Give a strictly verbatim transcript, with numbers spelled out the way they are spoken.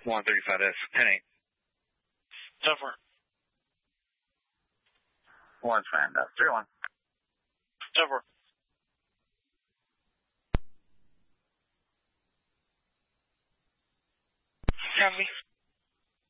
one thirty-five S, ten eight. Tougher. One friend, uh, three one. Tougher. Copy.